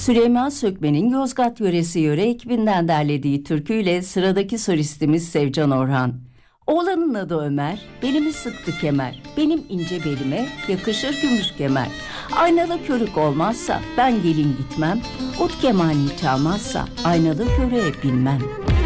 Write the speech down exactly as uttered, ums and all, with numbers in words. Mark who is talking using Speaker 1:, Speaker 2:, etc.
Speaker 1: Süleyman Sökmen'in Yozgat Yöresi Yöre ekibinden derlediği türküyle sıradaki solistimiz Sevcan Orhan. Oğlanın adı Ömer, belimi sıktı kemer, benim ince belime yakışır gümüş kemer. Aynalı körük olmazsa ben gelin gitmem, ut kemani çalmazsa aynalı körüğe binmem.